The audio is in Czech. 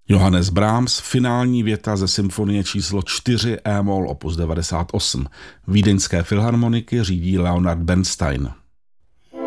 Johannes Brahms, finální věta ze symfonie číslo 4 E-moll opus 98. Vídeňské filharmoniky řídí Leonard Bernstein.